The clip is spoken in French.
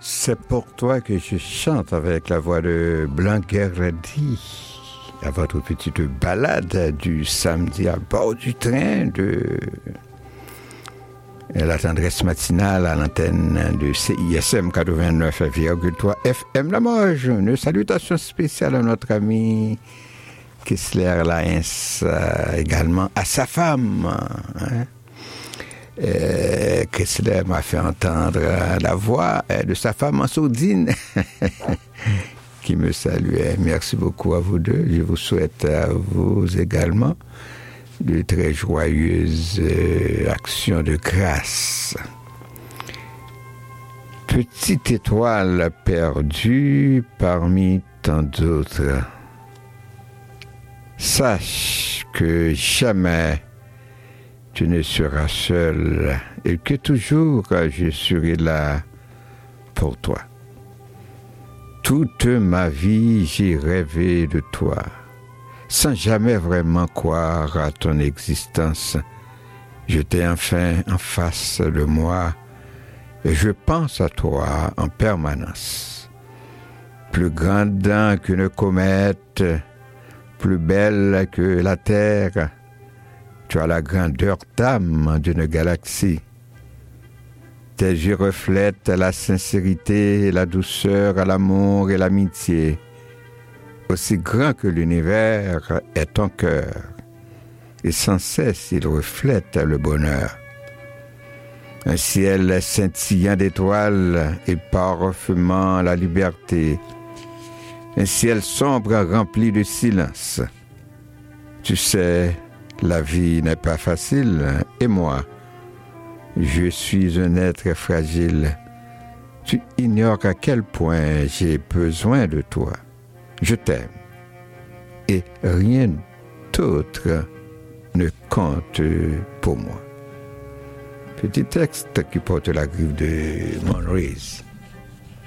C'est pour toi que je chante avec la voix de Blanc-Guerdy à votre petite balade du samedi à bord du train de la tendresse matinale à l'antenne de CISM 89,3 FM La Moge. Une salutation spéciale à notre ami Kessler Laens, également à sa femme. Kessler m'a fait entendre la voix de sa femme en sourdine qui me saluait. Merci beaucoup à vous deux. Je vous souhaite à vous également de très joyeuses actions de grâce. Petite étoile perdue parmi tant d'autres. Sache que jamais tu ne seras seul et que toujours je serai là pour toi. Toute ma vie, j'ai rêvé de toi, sans jamais vraiment croire à ton existence. Je t'ai enfin en face de moi et je pense à toi en permanence. Plus grande qu'une comète, plus belle que la terre, tu as la grandeur d'âme d'une galaxie. Tes yeux reflètent la sincérité, la douceur, l'amour et l'amitié. Aussi grand que l'univers est ton cœur, et sans cesse il reflète le bonheur. Un ciel scintillant d'étoiles et parfumant la liberté. Un ciel sombre rempli de silence. Tu sais, la vie n'est pas facile, et moi, je suis un être fragile. Tu ignores à quel point j'ai besoin de toi. Je t'aime, et rien d'autre ne compte pour moi. Petit texte qui porte la griffe de Monrees.